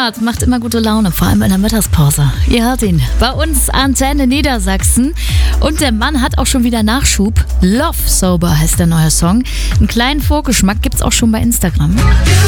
Leonard macht immer gute Laune, vor allem in der Mittagspause. Ihr hört ihn bei uns, Antenne Niedersachsen. Und der Mann hat auch schon wieder Nachschub. Love Sober heißt der neue Song. Einen kleinen Vorgeschmack gibt's auch schon bei Instagram.